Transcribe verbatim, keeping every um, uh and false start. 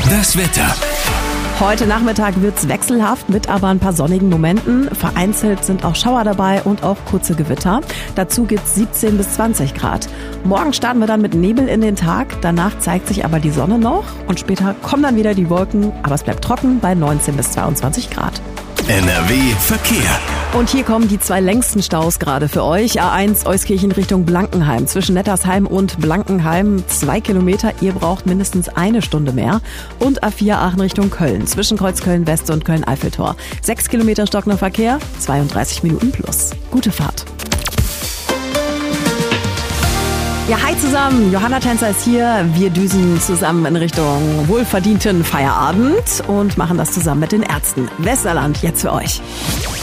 Das Wetter. Heute Nachmittag wird's wechselhaft mit aber ein paar sonnigen Momenten. Vereinzelt sind auch Schauer dabei und auch kurze Gewitter. Dazu gibt's siebzehn bis zwanzig Grad. Morgen starten wir dann mit Nebel in den Tag. Danach zeigt sich aber die Sonne noch und später kommen dann wieder die Wolken. Aber es bleibt trocken bei neunzehn bis zweiundzwanzig Grad. N R W Verkehr. Und hier kommen die zwei längsten Staus gerade für euch. A eins Euskirchen Richtung Blankenheim. Zwischen Nettersheim und Blankenheim zwei Kilometer. Ihr braucht mindestens eine Stunde mehr. Und A vier Aachen Richtung Köln. Zwischen Kreuzköln West und Köln-Eiffeltor. Sechs Kilometer stockender Verkehr, zweiunddreißig Minuten plus. Gute Fahrt. Ja, hi zusammen. Johanna Tänzer ist hier. Wir düsen zusammen in Richtung wohlverdienten Feierabend und machen das zusammen mit den Ärzten. Westerland jetzt für euch.